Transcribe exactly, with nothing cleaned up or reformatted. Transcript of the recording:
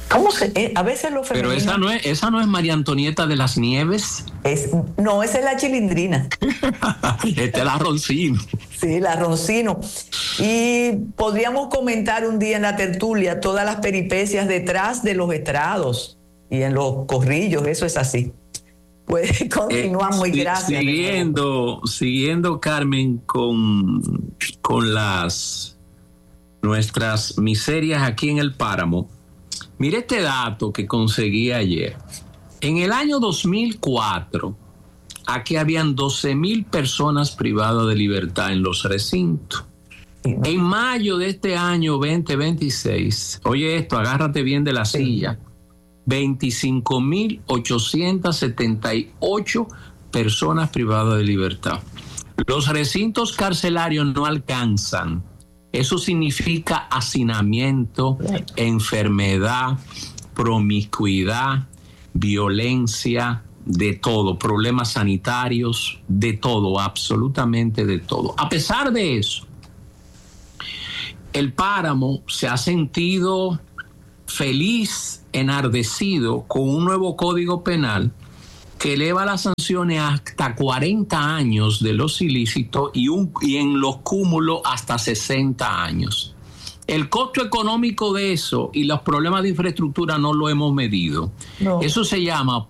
¿Cómo se? Eh, a veces lo femenino. Pero esa no es, esa no es María Antonieta de las Nieves. Es, no, esa es la Chilindrina. Este es la Roncino. Sí, la Roncino. Y podríamos comentar un día en la tertulia todas las peripecias detrás de los estrados y en los corrillos, eso es así. Pues continuamos eh, y gracias. Siguiendo, siguiendo Carmen, con, con las nuestras miserias aquí en el Páramo. Mire este dato que conseguí ayer. En el año dos mil cuatro, aquí habían doce mil personas privadas de libertad en los recintos. En mayo de este año veinte veintiséis, oye esto, agárrate bien de la silla, veinticinco mil ochocientas setenta y ocho personas privadas de libertad. Los recintos carcelarios no alcanzan. Eso significa hacinamiento, enfermedad, promiscuidad, violencia, de todo, problemas sanitarios, de todo, absolutamente de todo. A pesar de eso, el Páramo se ha sentido feliz, enardecido con un nuevo código penal que eleva las sanciones hasta cuarenta años de los ilícitos y, un, y en los cúmulos hasta sesenta años. El costo económico de eso y los problemas de infraestructura no lo hemos medido. No. Eso se llama